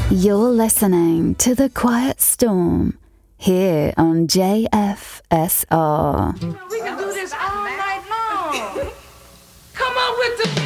You're listening to The Quiet Storm here on JFSR. We can do this all night long. Come on with the